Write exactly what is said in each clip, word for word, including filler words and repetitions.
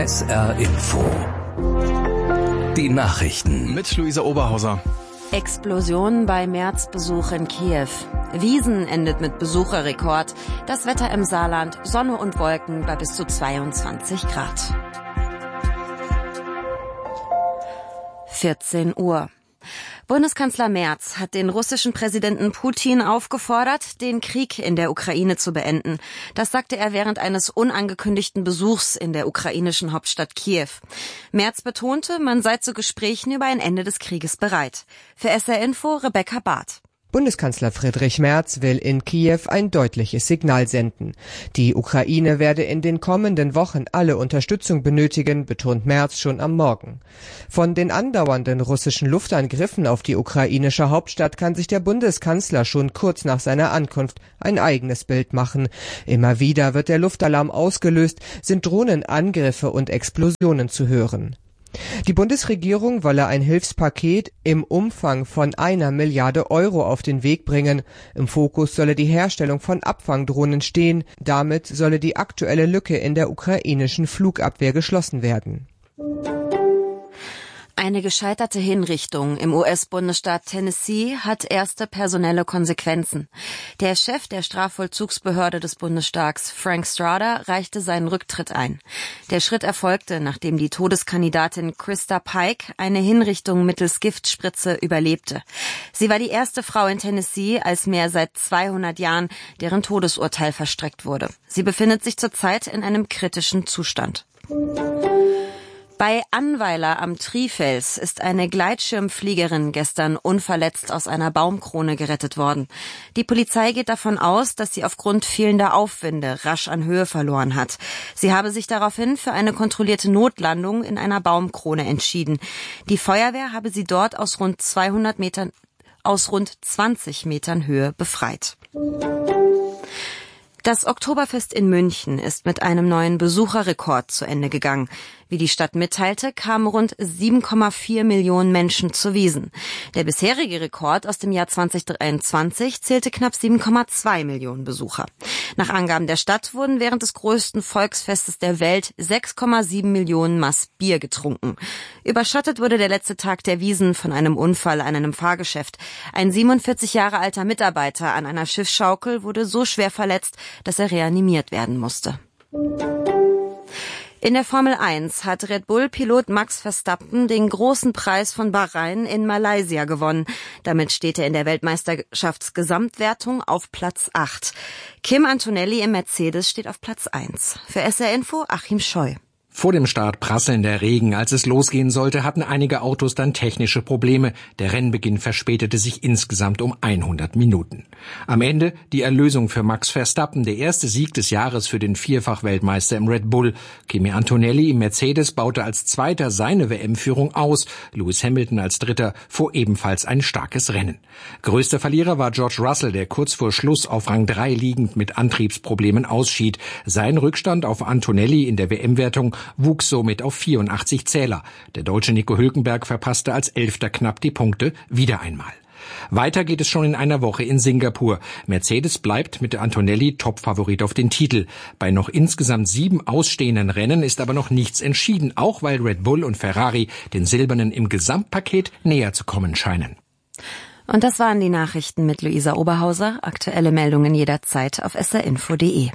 S R Info. Die Nachrichten mit Luisa Oberhauser. Explosion bei Merz-Besuch in Kiew. Wiesn endet mit Besucherrekord. Das Wetter im Saarland, Sonne und Wolken bei bis zu zweiundzwanzig Grad. vierzehn Uhr. Bundeskanzler Merz hat den russischen Präsidenten Putin aufgefordert, den Krieg in der Ukraine zu beenden. Das sagte er während eines unangekündigten Besuchs in der ukrainischen Hauptstadt Kiew. Merz betonte, man sei zu Gesprächen über ein Ende des Krieges bereit. Für S R Info Rebecca Barth. Bundeskanzler Friedrich Merz will in Kiew ein deutliches Signal senden. Die Ukraine werde in den kommenden Wochen alle Unterstützung benötigen, betont Merz schon am Morgen. Von den andauernden russischen Luftangriffen auf die ukrainische Hauptstadt kann sich der Bundeskanzler schon kurz nach seiner Ankunft ein eigenes Bild machen. Immer wieder wird der Luftalarm ausgelöst, sind Drohnenangriffe und Explosionen zu hören. Die Bundesregierung wolle ein Hilfspaket im Umfang von einer Milliarde Euro auf den Weg bringen. Im Fokus solle die Herstellung von Abfangdrohnen stehen. Damit solle die aktuelle Lücke in der ukrainischen Flugabwehr geschlossen werden. Eine gescheiterte Hinrichtung im U S-Bundesstaat Tennessee hat erste personelle Konsequenzen. Der Chef der Strafvollzugsbehörde des Bundesstaats, Frank Strada, reichte seinen Rücktritt ein. Der Schritt erfolgte, nachdem die Todeskandidatin Krista Pike eine Hinrichtung mittels Giftspritze überlebte. Sie war die erste Frau in Tennessee als mehr seit zweihundert Jahren, deren Todesurteil verstreckt wurde. Sie befindet sich zurzeit in einem kritischen Zustand. Bei Annweiler am Trifels ist eine Gleitschirmfliegerin gestern unverletzt aus einer Baumkrone gerettet worden. Die Polizei geht davon aus, dass sie aufgrund fehlender Aufwinde rasch an Höhe verloren hat. Sie habe sich daraufhin für eine kontrollierte Notlandung in einer Baumkrone entschieden. Die Feuerwehr habe sie dort aus rund zweihundert Metern, aus rund zwanzig Metern Höhe befreit. Das Oktoberfest in München ist mit einem neuen Besucherrekord zu Ende gegangen. Wie die Stadt mitteilte, kamen rund sieben Komma vier Millionen Menschen zur Wiesn. Der bisherige Rekord aus dem Jahr zweitausenddreiundzwanzig zählte knapp sieben Komma zwei Millionen Besucher. Nach Angaben der Stadt wurden während des größten Volksfestes der Welt sechs Komma sieben Millionen Maß Bier getrunken. Überschattet wurde der letzte Tag der Wiesn von einem Unfall an einem Fahrgeschäft. Ein siebenundvierzig Jahre alter Mitarbeiter an einer Schiffsschaukel wurde so schwer verletzt, dass er reanimiert werden musste. In der Formel eins hat Red Bull-Pilot Max Verstappen den großen Preis von Bahrain in Malaysia gewonnen. Damit steht er in der Weltmeisterschaftsgesamtwertung auf Platz acht. Kim Antonelli im Mercedes steht auf Platz eins. Für S R Info Achim Scheu. Vor dem Start prasselnder Regen. Als es losgehen sollte, hatten einige Autos dann technische Probleme. Der Rennbeginn verspätete sich insgesamt um hundert Minuten. Am Ende die Erlösung für Max Verstappen, der erste Sieg des Jahres für den Vierfach-Weltmeister im Red Bull. Kimi Antonelli im Mercedes baute als Zweiter seine W M-Führung aus. Lewis Hamilton als Dritter fuhr ebenfalls ein starkes Rennen. Größter Verlierer war George Russell, der kurz vor Schluss auf Rang drei liegend mit Antriebsproblemen ausschied. Sein Rückstand auf Antonelli in der W M-Wertung wuchs somit auf vierundachtzig Zähler. Der Deutsche Nico Hülkenberg verpasste als Elfter knapp die Punkte wieder einmal. Weiter geht es schon in einer Woche in Singapur. Mercedes bleibt mit Antonelli Topfavorit auf den Titel. Bei noch insgesamt sieben ausstehenden Rennen ist aber noch nichts entschieden, auch weil Red Bull und Ferrari den Silbernen im Gesamtpaket näher zu kommen scheinen. Und das waren die Nachrichten mit Luisa Oberhauser. Aktuelle Meldungen jederzeit auf s r info punkt d e.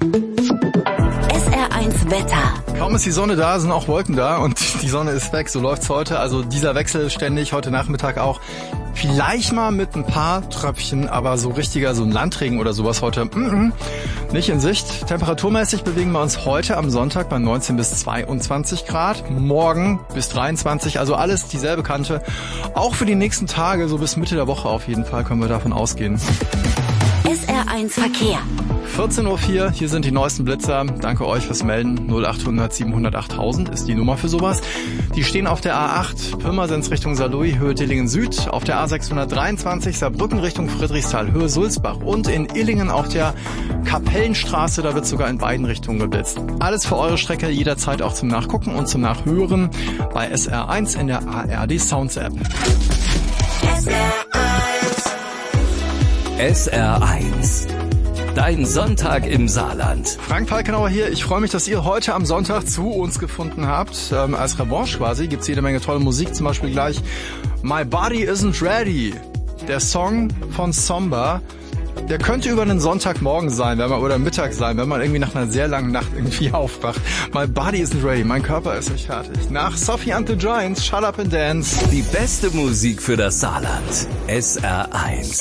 S R eins Wetter. Kaum ist die Sonne da, sind auch Wolken da und die Sonne ist weg. So läuft's heute. Also dieser Wechsel ständig, heute Nachmittag auch. Vielleicht mal mit ein paar Tröpfchen, aber so richtiger, so ein Landregen oder sowas heute mm-mm, nicht in Sicht. Temperaturmäßig bewegen wir uns heute am Sonntag bei neunzehn bis zweiundzwanzig Grad. Morgen bis dreiundzwanzig, also alles dieselbe Kante. Auch für die nächsten Tage, so bis Mitte der Woche auf jeden Fall, können wir davon ausgehen. S R eins Verkehr. vierzehn Uhr vier, hier sind die neuesten Blitzer. Danke euch fürs Melden. null achthundert siebenhundertachttausend ist die Nummer für sowas. Die stehen auf der A acht, Pirmasens Richtung Saarlouis, Höhe Dillingen Süd, auf der A sechshundertdreiundzwanzig, Saarbrücken Richtung Friedrichsthal, Höhe Sulzbach und in Illingen auf der Kapellenstraße, da wird sogar in beiden Richtungen geblitzt. Alles für eure Strecke, jederzeit auch zum Nachgucken und zum Nachhören bei S R eins in der A R D Sounds App. S R eins Dein Sonntag im Saarland. Frank Falkenauer hier. Ich freue mich, dass ihr heute am Sonntag zu uns gefunden habt. Ähm, als Revanche quasi gibt's jede Menge tolle Musik. Zum Beispiel gleich My Body Isn't Ready. Der Song von Somba. Der könnte über einen Sonntagmorgen sein, wenn man, oder Mittag sein, wenn man irgendwie nach einer sehr langen Nacht irgendwie aufwacht. My body isn't ready, mein Körper ist nicht fertig. Nach Sophie and the Giants, Shut Up and Dance. Die beste Musik für das Saarland. S R eins.